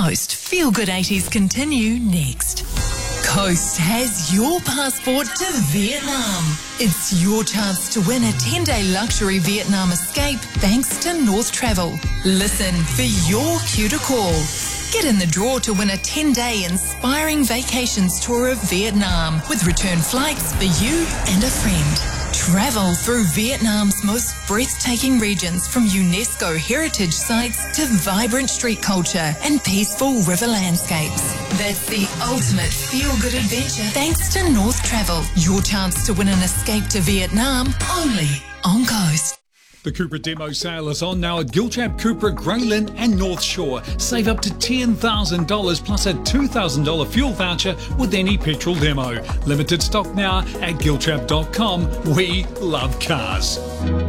Coast Feel Good 80s continue next. Coast has your passport to Vietnam. It's your chance to win a 10-day luxury Vietnam escape thanks to North Travel. Listen for your cue to call. Get in the draw to win a 10-day inspiring vacations tour of Vietnam with return flights for you and a friend. Travel through Vietnam's most breathtaking regions, from UNESCO heritage sites to vibrant street culture and peaceful river landscapes. That's the ultimate feel-good adventure thanks to North Travel. Your chance to win an escape to Vietnam only on Coast. The Cupra demo sale is on now at Gilchap, Cupra, Grey Lynn and North Shore. Save up to $10,000 plus a $2,000 fuel voucher with any petrol demo. Limited stock now at gilchap.com. We love cars.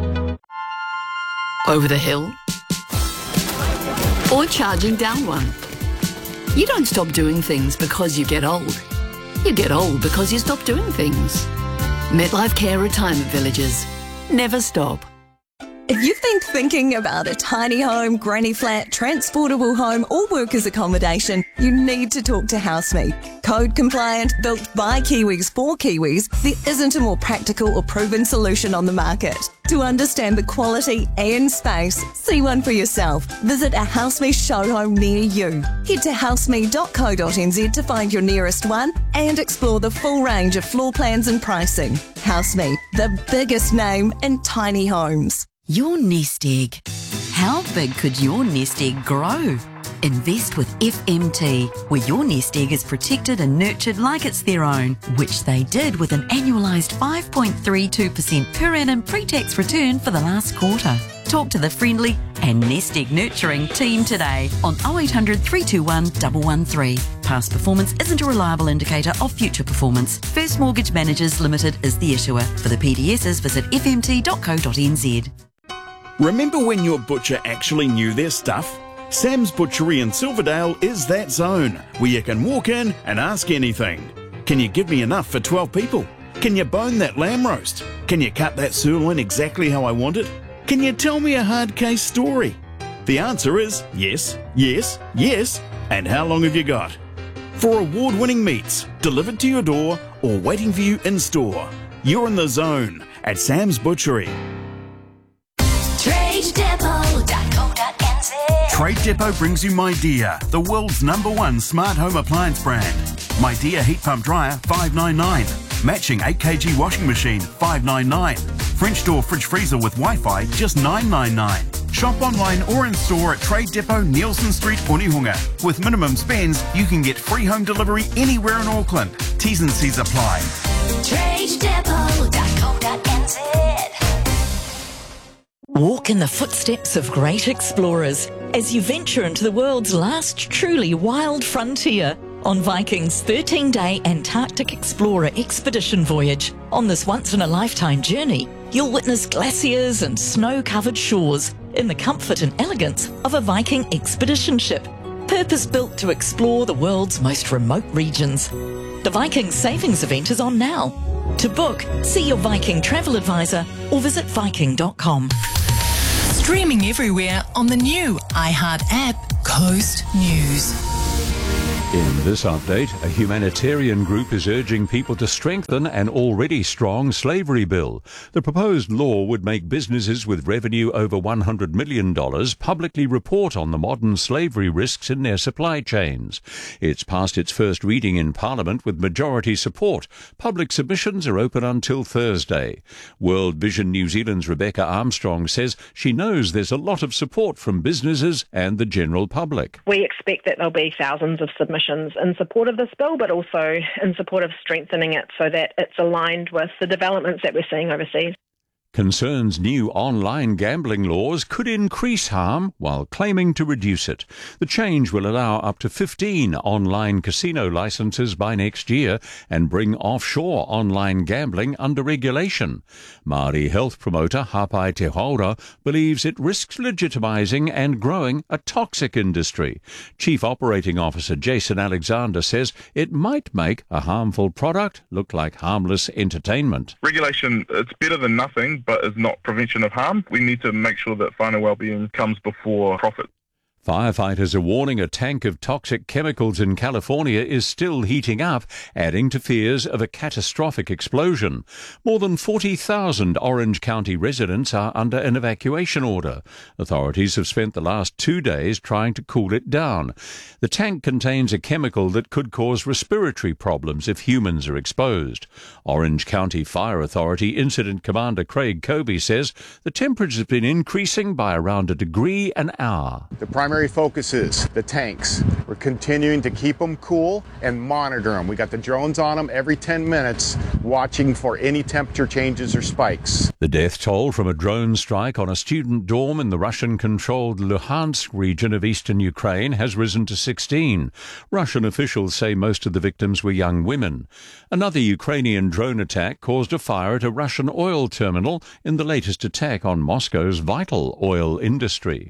Over the hill? Or charging down one? You don't stop doing things because you get old. You get old because you stop doing things. MetLife Care Retirement Villages. Never stop. If you've been thinking about a tiny home, granny flat, transportable home or workers accommodation, you need to talk to Housemate. Code compliant, built by Kiwis for Kiwis, there isn't a more practical or proven solution on the market. To understand the quality and space, see one for yourself. Visit a Housemate show home near you. Head to housemate.co.nz to find your nearest one and explore the full range of floor plans and pricing. Housemate, the biggest name in tiny homes. Your nest egg. How big could your nest egg grow? Invest with FMT, where your nest egg is protected and nurtured like it's their own, which they did with an annualised 5.32% per annum pre-tax return for the last quarter. Talk to the friendly and nest egg nurturing team today on 0800 321 113. Past performance isn't a reliable indicator of future performance. First Mortgage Managers Limited is the issuer. For the PDSs, visit fmt.co.nz. Remember when your butcher actually knew their stuff? Sam's Butchery in Silverdale is that zone where you can walk in and ask anything. Can you give me enough for 12 people? Can you bone that lamb roast? Can you cut that sirloin exactly how I want it? Can you tell me a hard case story? The answer is yes, yes, yes, and how long have you got? For award-winning meats delivered to your door or waiting for you in store, you're in the zone at Sam's Butchery. Trade Depot brings you MyDear, the world's #1 smart home appliance brand. MyDear heat pump dryer, $599. Matching 8kg washing machine, $599. French door fridge freezer with Wi-Fi, just $999. Shop online or in store at Trade Depot, Nielsen Street, Onehunga. With minimum spends, you can get free home delivery anywhere in Auckland. T's and C's apply. TradeDepot.co.nz. Walk in the footsteps of great explorers as you venture into the world's last truly wild frontier on Viking's 13-day Antarctic Explorer expedition voyage. On this once-in-a-lifetime journey, you'll witness glaciers and snow-covered shores in the comfort and elegance of a Viking expedition ship, purpose-built to explore the world's most remote regions. The Viking Savings event is on now. To book, see your Viking travel advisor or visit viking.com. Streaming everywhere on the new iHeart app, Coast News. In this update, a humanitarian group is urging people to strengthen an already strong slavery bill. The proposed law would make businesses with revenue over $100 million publicly report on the modern slavery risks in their supply chains. It's passed its first reading in Parliament with majority support. Public submissions are open until Thursday. World Vision New Zealand's Rebecca Armstrong says she knows there's a lot of support from businesses and the general public. We expect that there'll be thousands of submissions in support of this bill, but also in support of strengthening it so that it's aligned with the developments that we're seeing overseas. Concerns new online gambling laws could increase harm while claiming to reduce it. The change will allow up to 15 online casino licenses by next year and bring offshore online gambling under regulation. Māori health promoter Hapai Te Haura believes it risks legitimising and growing a toxic industry. Chief Operating Officer Jason Alexander says it might make a harmful product look like harmless entertainment. Regulation, it's better than nothing, but is not prevention of harm. We need to make sure that whānau wellbeing comes before profit. Firefighters are warning a tank of toxic chemicals in California is still heating up, adding to fears of a catastrophic explosion. More than 40,000 Orange County residents are under an evacuation order. Authorities have spent the last 2 days trying to cool it down. The tank contains a chemical that could cause respiratory problems if humans are exposed. Orange County Fire Authority Incident Commander Craig Kobe says the temperature has been increasing by around a degree an hour. The primary focus is the tanks. We're continuing to keep them cool and monitor them. We got the drones on them every 10 minutes, watching for any temperature changes or spikes. The death toll from a drone strike on a student dorm in the Russian-controlled Luhansk region of eastern Ukraine has risen to 16. Russian officials say most of the victims were young women. Another Ukrainian drone attack caused a fire at a Russian oil terminal in the latest attack on Moscow's vital oil industry.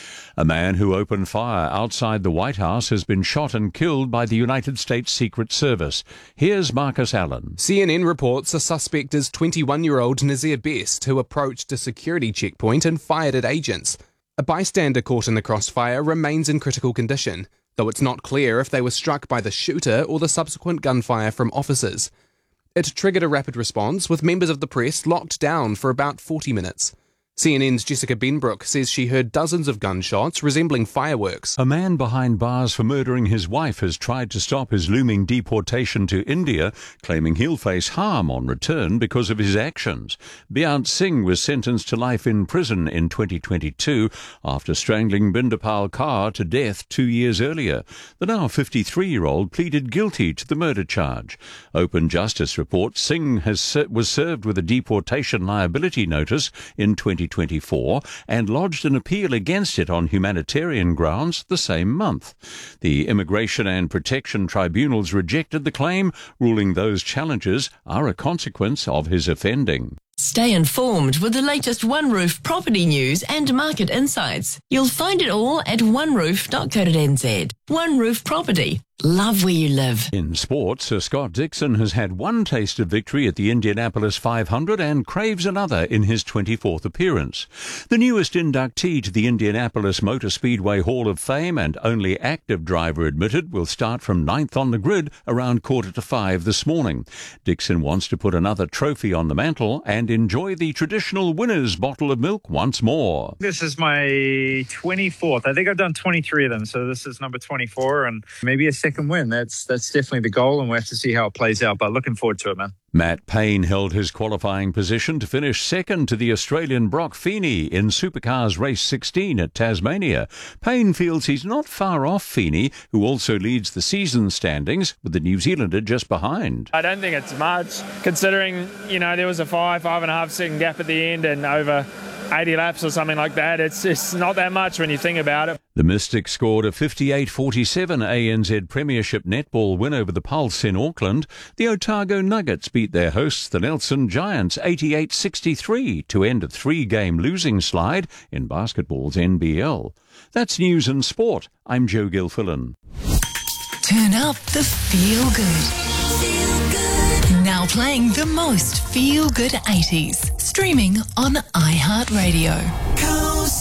A man who opened fire outside the White House has been shot and killed by the United States Secret Service. Here's Marcus Allen. CNN reports a suspect is 21-year-old Nazir Best, who approached a security checkpoint and fired at agents. A bystander caught in the crossfire remains in critical condition, though it's not clear if they were struck by the shooter or the subsequent gunfire from officers. It triggered a rapid response, with members of the press locked down for about 40 minutes. CNN's Jessica Benbrook says she heard dozens of gunshots resembling fireworks. A man behind bars for murdering his wife has tried to stop his looming deportation to India, claiming he'll face harm on return because of his actions. Beant Singh was sentenced to life in prison in 2022 after strangling Bindapal Kaur to death 2 years earlier. The now 53-year-old pleaded guilty to the murder charge. Open Justice reports Singh was served with a deportation liability notice in 2024 and lodged an appeal against it on humanitarian grounds the same month. The Immigration and Protection Tribunals rejected the claim, ruling those challenges are a consequence of his offending. Stay informed with the latest One Roof property news and market insights. You'll find it all at oneroof.co.nz. One Roof Property. Love where you live. In sports, Sir Scott Dixon has had one taste of victory at the Indianapolis 500 and craves another in his 24th appearance. The newest inductee to the Indianapolis Motor Speedway Hall of Fame and only active driver admitted will start from 9th on the grid around 4:45 this morning. Dixon wants to put another trophy on the mantle and enjoy the traditional winner's bottle of milk once more. This is my 24th. I think I've done 23 of them, so this is number 24 and maybe a second win. That's definitely the goal, and we'll have to see how it plays out, but looking forward to it, man. Matt Payne held his qualifying position to finish second to the Australian Brock Feeney in Supercars Race 16 at Tasmania. Payne feels he's not far off Feeney, who also leads the season standings, with the New Zealander just behind. I don't think it's much, considering, there was a 5.5 second gap at the end and over 80 laps or something like that. It's not that much when you think about it. The Mystics scored a 58-47 ANZ Premiership netball win over the Pulse in Auckland. The Otago Nuggets beat their hosts, the Nelson Giants, 88-63 to end a 3-game losing slide in basketball's NBL. That's news and sport. I'm Joe Gilfillan. Turn up the feel good. Now playing the most feel good 80s. Streaming on iHeartRadio.